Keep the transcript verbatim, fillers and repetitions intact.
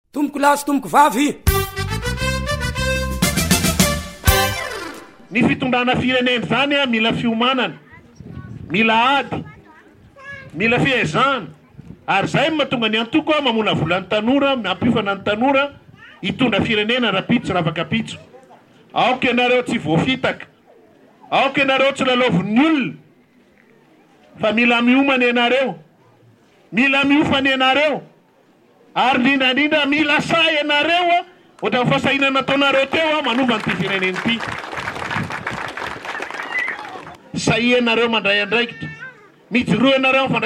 tomboko lasy tomboko vavy. Ny fitondrana firenena zany a mila fiomanana, mila ady, mila fiezana, ary zay mahatonga ny antoko a mamona volan'ny tanora, mampiofana ny tanora hitondra firenena rapitso ravakapitso. Aoka ianareo tsy voafitaka, aoka ianareo tsy lalaovon'ny olona, fa mila miomana ianareo, mila miofana ianareo, ary indrindrandrindra mila say ianareo a ohatra fasahiana nataonareo teo a manova an'ity firenena ity. Say ianareo mandray andraikitra, mijoroa ianareo